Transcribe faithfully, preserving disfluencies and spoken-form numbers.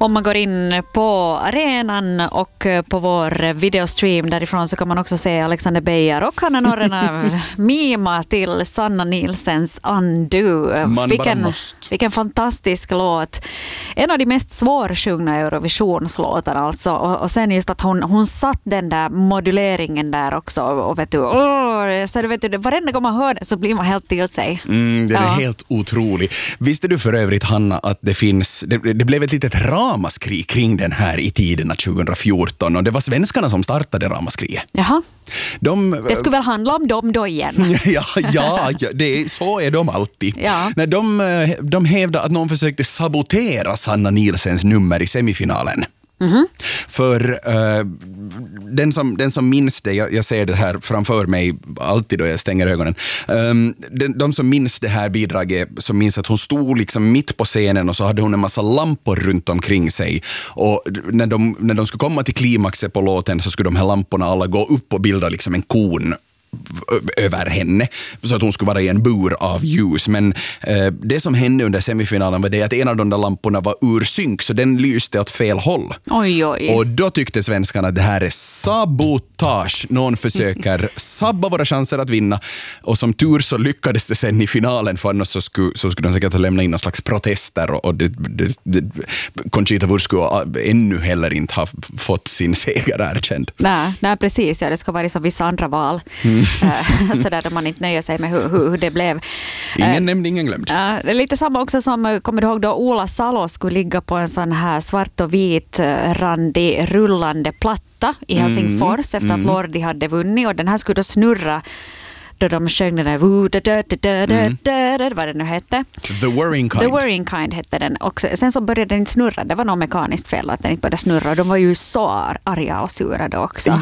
Om man går in på arenan och på vår videostream därifrån så kan man också se Alexander Beijer och Hanna Norrena mima till Sanna Nilsens Undo. Vilken, vilken fantastisk låt. En av de mest svårsjungna Eurovisionslåtarna alltså. Och, och sen just att hon, hon satt den där moduleringen där också. Och vet du, åh, så du vet du, varenda gång man hör det så blir man helt till sig. Mm, den är ja. helt otrolig. Visste du för övrigt, Hanna, att det finns, det, det blev ett litet ramaskri kring den här i tiderna tjugo fjorton, och det var svenskarna som startade ramaskriet. Jaha. De, det skulle väl handla om dem då igen? ja, ja, ja det är, så är de alltid. Ja. När de, de hävdade att någon försökte sabotera Sanna Nilsens nummer i semifinalen. Mm-hmm. För uh, den, som, den som minns det, jag, jag ser det här framför mig alltid då jag stänger ögonen, um, den, de som minns det här bidraget, som minns att hon stod liksom mitt på scenen och så hade hon en massa lampor runt omkring sig, och när de, när de skulle komma till klimaxet på låten så skulle de här lamporna alla gå upp och bilda liksom en kon över henne, så att hon skulle vara i en bur av ljus. Men eh, det som hände under semifinalen var det att en av de där lamporna var ur synk, så den lyste åt fel håll. Oj, oj. Och då tyckte svenskarna att det här är sabotage. Någon försöker sabba våra chanser att vinna, och som tur så lyckades det sen i finalen, för annars så skulle, så skulle de säkert lämna in någon slags protester, och, och det, det, det, Conchita Wurst skulle ännu heller inte ha fått sin seger erkänd. Nej, nej precis. Ja, det ska vara som vissa andra val. Mm. så där man inte nöjer sig med hur, hur, hur det blev. Ingen uh, nämnd, ingen glömd. Uh, det är lite samma också som, kommer du ihåg då Ola Salo skulle ligga på en sån här svart och vit randig rullande platta i Helsingfors mm. efter att mm. Lordi hade vunnit, och den här skulle då snurra då de sjöng den där mm. vad det nu hette. The Worrying Kind. The Worrying Kind hette den. Och sen så började den inte snurra. Det var något mekaniskt fel att den inte började snurra. De var ju så arga och sura då också.